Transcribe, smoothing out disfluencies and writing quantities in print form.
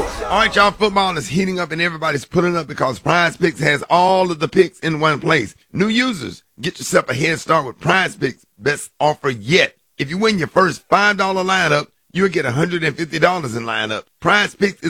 All right, y'all, football is heating up and everybody's pulling up because Prize Picks has all of the picks in one place. New users, get yourself a head start with Prize Picks. Best offer yet. If you win your first $5 lineup, you'll get $150 in lineup. Prize Picks is